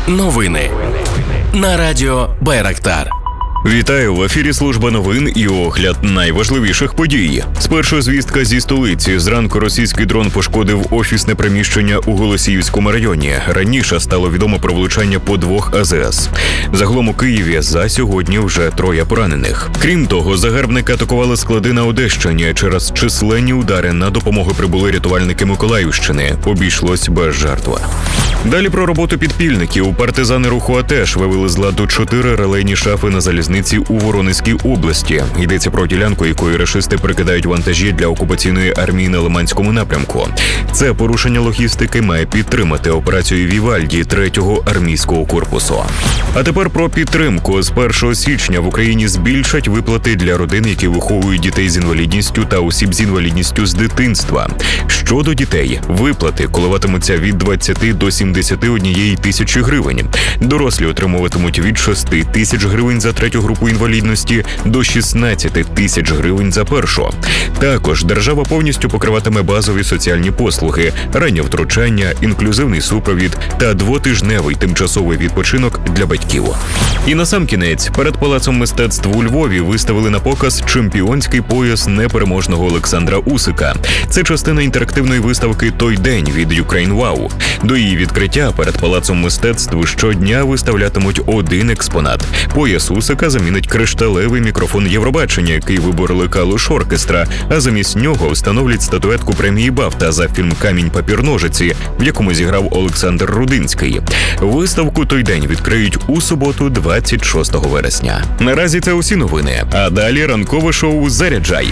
Новини на радіо Байрактар. Вітаю, в ефірі служба новин і огляд найважливіших подій. Спершу звістка зі столиці. Зранку російський дрон пошкодив офісне приміщення у Голосіївському районі. Раніше стало відомо про влучання по 2 АЗС. Загалом у Києві за сьогодні вже 3 поранених. Крім того, загарбники атакували склади на Одещині. Через численні удари на допомогу прибули рятувальники Миколаївщини. Обійшлось без жертв. Далі про роботу підпільників. Партизани руху АТЕШ вивели з ладу 4 релейні шафи на залізниці у Воронезькій області. Йдеться про ділянку, якою рашисти прикидають вантажі для окупаційної армії на Лиманському напрямку. Це порушення логістики має підтримати операцію Вівальді 3-го армійського корпусу. А тепер про підтримку. З 1 січня в Україні збільшать виплати для родин, які виховують дітей з інвалідністю та осіб з інвалідністю з дитинства. Щодо дітей, виплати коливатимуться від 20 до 71 тисячі гривень. Дорослі отримуватимуть від 6 тисяч гривень за 3-ю групу інвалідності до 16 тисяч гривень за 1-шу. Також держава повністю покриватиме базові соціальні послуги, раннє втручання, інклюзивний супровід та 2-тижневий тимчасовий відпочинок для батьків. І насамкінець, перед Палацом мистецтв у Львові виставили на показ чемпіонський пояс непереможного Олександра Усика. Це частина інтерактивної виставки «Той день» від Ukraine Wow. До її відкриття перед Палацом мистецтв щодня виставлятимуть один експонат. Пояс Усика замінить кришталевий мікрофон Євробачення, який вибороли Калуш Оркестра, а замість нього встановлять статуетку премії Бафта за фільм «Камінь-папір-ножиці», в якому зіграв Олександр Рудинський. Виставку «Той день» відкриють у суботу, 26 вересня. Наразі це усі новини, а далі ранкове шоу «Заряджай».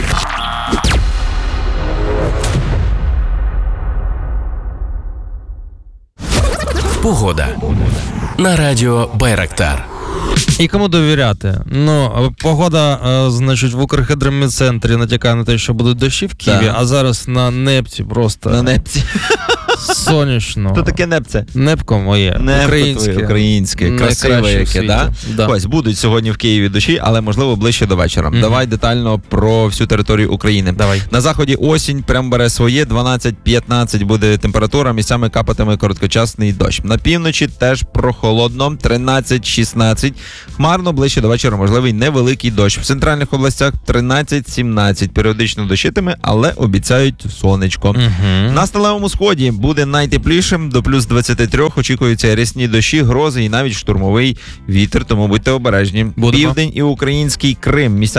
Погода на радіо Байрактар. І кому довіряти? Погода, значить, в Укргідрометцентрі натякає на те, що будуть дощі в Києві, а зараз на Непці просто. На Непці. Сонячно. Хто таке Непце? Непко моє. Українське. Красиве яке, да? Ось, будуть сьогодні в Києві дощі, але, можливо, ближче до вечора. Давай детально про всю територію України. Давай. На заході осінь прям бере своє, 12-15 буде температура, місцями капатиме короткочасний дощ. На півночі теж прохолодно, 13-16. Хмарно, ближче до вечора можливий невеликий дощ. В центральних областях 13-17. Періодично дощитиме, але обіцяють сонечко. На сталевому сході буде найтеплішим, до плюс 23, очікуються рясні дощі, грози і навіть штурмовий вітер, тому будьте обережні. Південь і український Крим. Місцями